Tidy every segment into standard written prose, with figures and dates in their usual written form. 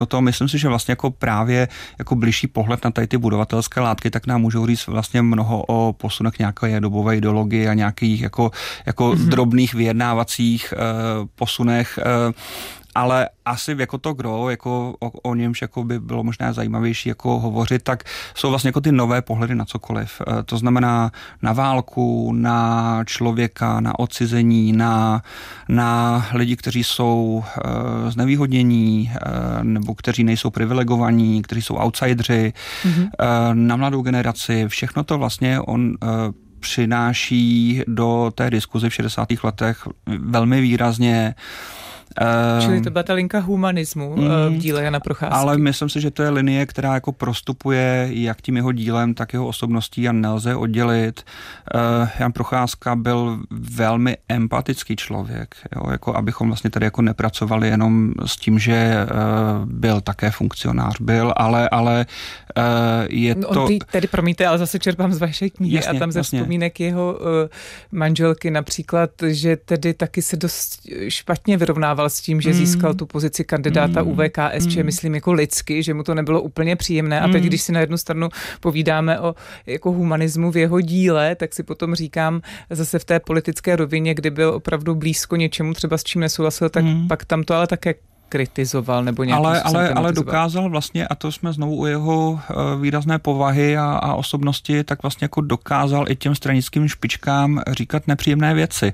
to myslím si, že vlastně jako právě jako bližší pohled na tady ty budovatelské látky, tak nám můžou říct vlastně mnoho o posunech nějaké dobové ideologie a nějakých jako drobných vyjednávacích posunech, ale asi jako to gro, jako o němž jako by bylo možná zajímavější jako hovořit, tak jsou vlastně jako ty nové pohledy na cokoliv. To znamená na válku, na člověka, na odcizení, na lidi, kteří jsou znevýhodnění, nebo kteří nejsou privilegovaní, kteří jsou outsideri, na mladou generaci. Všechno to vlastně on přináší do té diskuze v 60. letech velmi výrazně. Čili to byla ta linka humanismu v díle Jana Procházky. Ale myslím si, že to je linie, která jako prostupuje jak tím jeho dílem, tak jeho osobností a nelze oddělit. Jan Procházka byl velmi empatický člověk, jo? Jako abychom vlastně tady jako nepracovali jenom s tím, že byl také funkcionář, ale je to... Tedy promiňte, ale zase čerpám z vaší knihy, jasně, a tam ze vzpomínek jeho manželky například, že tedy taky se dost špatně vyrovnával s tím, že získal tu pozici kandidáta UVKSČ, myslím jako lidsky, že mu to nebylo úplně příjemné. A teď, když si na jednu stranu povídáme o jako humanismu v jeho díle, tak si potom říkám zase v té politické rovině, kdy byl opravdu blízko něčemu, třeba s čím nesouhlasil, tak pak tam to ale také kritizoval nebo nějakým ale dokázal vlastně, a to jsme znovu u jeho výrazné povahy a osobnosti, tak vlastně jako dokázal i těm stranickým špičkám říkat nepříjemné věci.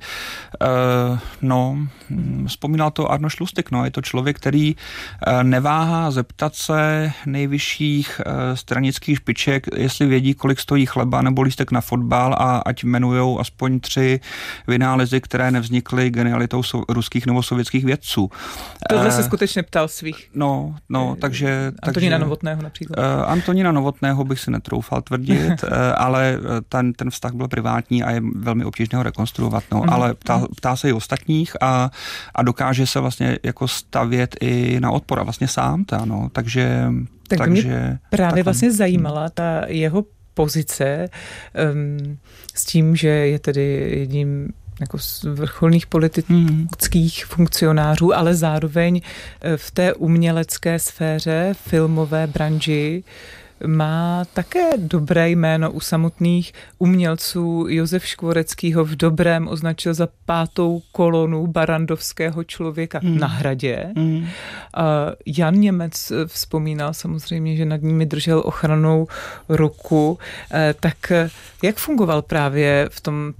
Vzpomínal to Arnošt Lustig, je to člověk, který neváhá zeptat se nejvyšších stranických špiček, jestli vědí, kolik stojí chleba nebo lístek na fotbal, a ať jmenujou aspoň 3 vynálezy, které nevznikly genialitou ruských nebo sovětských vědců. Tohle se skutečně ptal svých. Takže Antonína Novotného například. Antonína Novotného bych si netroufal tvrdit, ale ten vztah byl privátní a je velmi obtížné ho rekonstruovat. Ale ptá se i ostatních a dokáže se vlastně jako stavět i na odpor a vlastně sám. Takže mě právě vlastně zajímala ta jeho pozice s tím, že je tedy jedním jako z vrcholných politických funkcionářů, ale zároveň v té umělecké sféře, filmové branži má také dobré jméno u samotných umělců. Josef Škvorecký ho v dobrém označil za 5. kolonu barandovského člověka na Hradě. Jan Němec vzpomínal samozřejmě, že nad nimi držel ochrannou ruku. Tak jak fungoval právě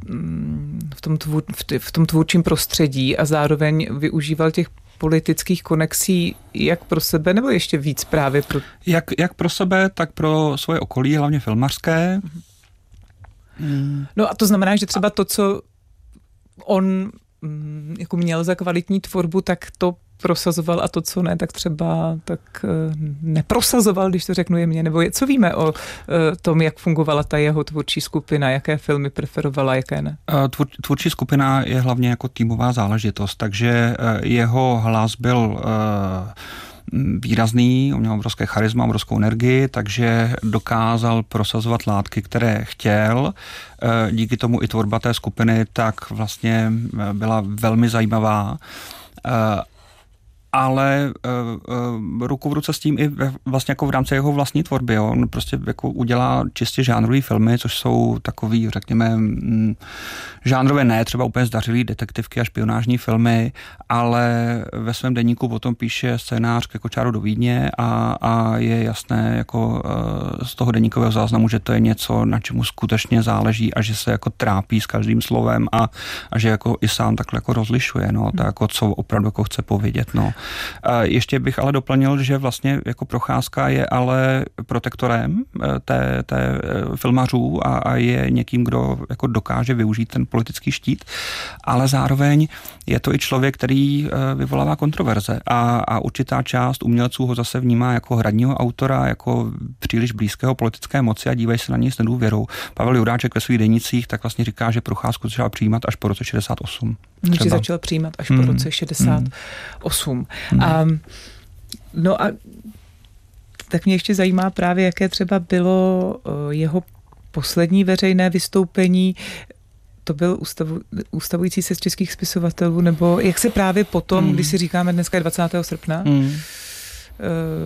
v tom tvůrčím prostředí a zároveň využíval těch politických konexí jak pro sebe, nebo ještě víc právě pro... Jak pro sebe, tak pro svoje okolí, hlavně filmařské. No a to znamená, že třeba to, co on jako měl za kvalitní tvorbu, tak to prosazoval a to, co ne, tak třeba neprosazoval, když to řeknu jemně, nebo co víme o tom, jak fungovala ta jeho tvůrčí skupina, jaké filmy preferovala, jaké ne? Tvůrčí skupina je hlavně jako týmová záležitost, takže jeho hlas byl výrazný, on měl obrovské charisma, obrovskou energii, takže dokázal prosazovat látky, které chtěl. Díky tomu i tvorba té skupiny tak vlastně byla velmi zajímavá. Ale ruku v ruce s tím i vlastně jako v rámci jeho vlastní tvorby. Jo. On prostě jako udělá čistě žánrový filmy, což jsou takový, řekněme, žánrové ne, třeba úplně zdařilý detektivky a špionážní filmy, ale ve svém deníku potom píše scénář ke Kočáru do Vídně a je jasné jako z toho deníkového záznamu, že to je něco, na čemu skutečně záleží a že se jako trápí s každým slovem a že jako i sám takhle jako rozlišuje, to jako co opravdu jako chce povědět, Ještě bych ale doplnil, že vlastně jako Procházka je ale protektorem té filmařů a je někým, kdo jako dokáže využít ten politický štít, ale zároveň je to i člověk, který vyvolává kontroverze a určitá část umělců ho zase vnímá jako hradního autora, jako příliš blízkého politické moci a dívají se na něj s nedůvěrou. Pavel Juráček ve svých denících tak vlastně říká, že Procházku začal přijímat až po roce 68. Že začal přijímat až po roce 68. No a tak mě ještě zajímá právě, jaké třeba bylo jeho poslední veřejné vystoupení. To byl ustavující se z českých spisovatelů, nebo jak se právě potom, když si říkáme dneska je 20. srpna,